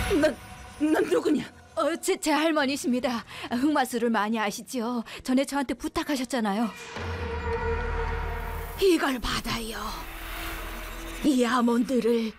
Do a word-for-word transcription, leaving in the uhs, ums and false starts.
넌, 넌 누구냐? 어, 제, 제 할머니십니다. 흑마술을 많이 아시지요? 전에 저한테 부탁하셨잖아요. 이걸 받아요. 이 아몬드를